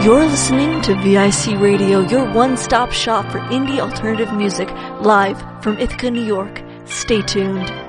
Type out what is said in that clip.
You're listening to VIC Radio, your one-stop shop for indie alternative music, live from Ithaca, New York. Stay tuned.